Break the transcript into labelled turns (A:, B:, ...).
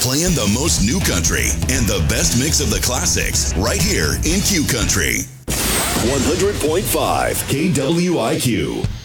A: Playing the most new country and the best mix of the classics right here in Q Country. 100.5 KWIQ.